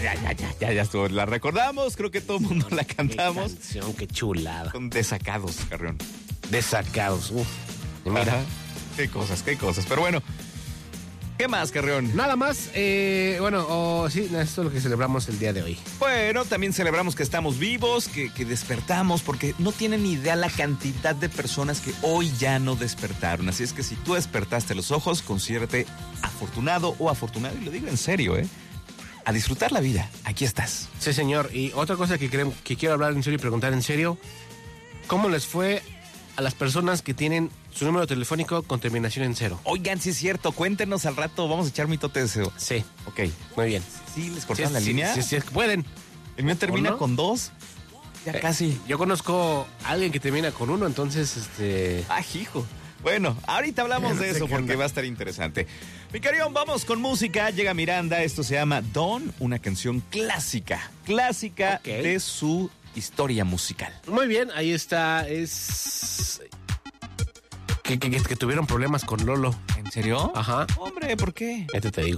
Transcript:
Ya estuvo. La recordamos, creo que todo el mundo la cantamos. Qué canción, qué chulada. Son desacados, Carrión. Desacados, Y mira. Ajá. Qué cosas. Pero bueno, ¿qué más, Carrión? Nada más, sí, esto es lo que celebramos el día de hoy. Bueno, también celebramos que estamos vivos, que despertamos, porque no tienen ni idea la cantidad de personas que hoy ya no despertaron. Así es que si tú despertaste los ojos, considérate afortunado o afortunado, y lo digo en serio, a disfrutar la vida. Aquí estás. Sí, señor. Y otra cosa que quiero hablar en serio y preguntar en serio, ¿cómo les fue a las personas que tienen su número telefónico con terminación en 0? Oigan, sí es cierto, cuéntenos al rato, vamos a echar mitote de deseo. Sí. Ok. Muy bien. ¿Sí les cortaron la línea? Sí, pueden. El mío termina no? con 2. Ya casi. Yo conozco a alguien que termina con 1, entonces, Hijo. Bueno, ahorita hablamos de eso porque va a estar interesante. Mi querido, vamos con música. Llega Miranda, esto se llama Don, una canción clásica de su historia musical. Muy bien, ahí está, que tuvieron problemas con Lolo. ¿En serio? Ajá. Hombre, ¿por qué? Te digo.